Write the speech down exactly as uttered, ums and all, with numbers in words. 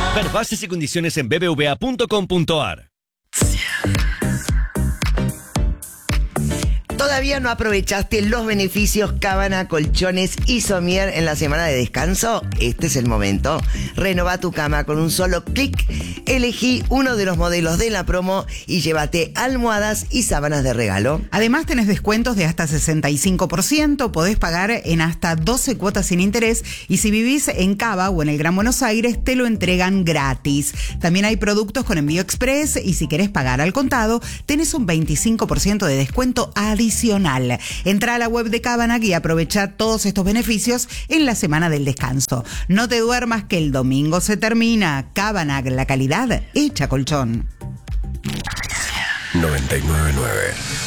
Ver bases y condiciones en b b v a punto com punto a r. ¿Todavía no aprovechaste los beneficios Cabana, Colchones y Somier en la semana de descanso? Este es el momento. Renova tu cama con un solo clic. Elegí uno de los modelos de la promo y llévate almohadas y sábanas de regalo. Además tenés descuentos de hasta sesenta y cinco por ciento, podés pagar en hasta doce cuotas sin interés y si vivís en Cava o en el Gran Buenos Aires te lo entregan gratis. También hay productos con envío express y si querés pagar al contado tenés un veinticinco por ciento de descuento adicional. Entra a la web de Cabanac y aprovecha todos estos beneficios en la semana del descanso. No te duermas que el domingo se termina. Cabanac, la calidad hecha colchón. noventa y nueve punto nueve